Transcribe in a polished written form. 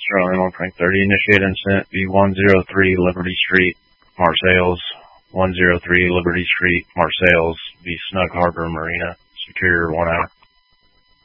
Charlie 1 Frank 30, initiate incident V103 Liberty Street, Marseilles, 103 Liberty Street, Marseilles, V Snug Harbor Marina, Superior 1 hour.